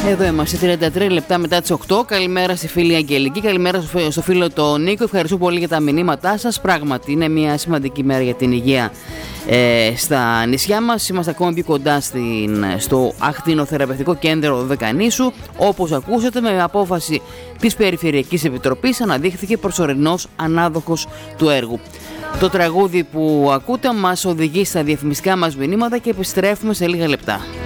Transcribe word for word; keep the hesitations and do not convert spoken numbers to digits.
Εδώ είμαστε, τριάντα τρία λεπτά μετά τις οκτώ. Καλημέρα στη φίλη Αγγελική, καλημέρα στο φίλο τον Νίκο. Ευχαριστώ πολύ για τα μηνύματά σας. Πράγματι, είναι μια σημαντική μέρα για την υγεία ε, στα νησιά μας. Είμαστε ακόμα πιο κοντά στην, στο ακτινοθεραπευτικό κέντρο Δεκανήσου. Όπως ακούσατε, με απόφαση της Περιφερειακής Επιτροπής αναδείχθηκε προσωρινός ανάδοχος του έργου. Το τραγούδι που ακούτε μας οδηγεί στα διαφημιστικά μας μηνύματα και επιστρέφουμε σε λίγα λεπτά.